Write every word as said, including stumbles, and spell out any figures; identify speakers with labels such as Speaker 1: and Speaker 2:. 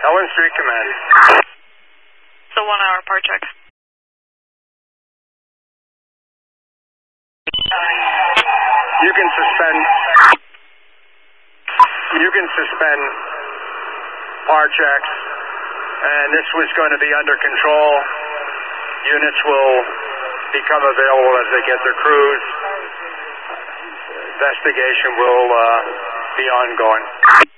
Speaker 1: Ellen Street Command.
Speaker 2: So one hour par check.
Speaker 1: You can suspend. You can suspend par checks, and this was going to be under control. Units will become available as they get their crews. Investigation will uh, be ongoing.